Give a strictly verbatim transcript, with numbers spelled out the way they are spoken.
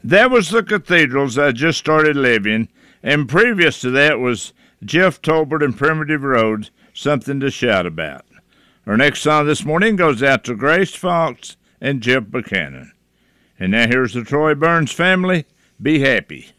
That was the Cathedrals I just started living, and previous to that was Jeff Tolbert and Primitive Road, Something to Shout About. Our next song this morning goes out to Grace Fox and Jeff Buchanan. And now here's the Troy Burns family, Be Happy.